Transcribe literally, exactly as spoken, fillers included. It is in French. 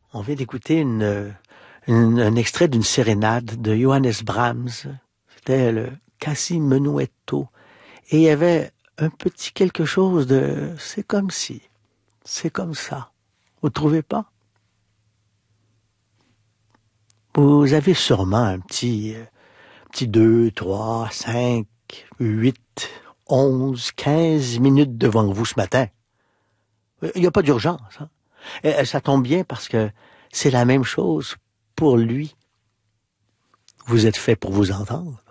On vient d'écouter une, une, un extrait d'une sérénade de Johannes Brahms. C'était le Cassi Menuetto. Et il y avait un petit quelque chose de... C'est comme si, c'est comme ça. Vous trouvez pas? Vous avez sûrement un petit, euh, petit deux, trois, cinq, huit, onze, quinze minutes devant vous ce matin. Il n'y a pas d'urgence. Hein? Et ça tombe bien parce que c'est la même chose pour lui. Vous êtes fait pour vous entendre.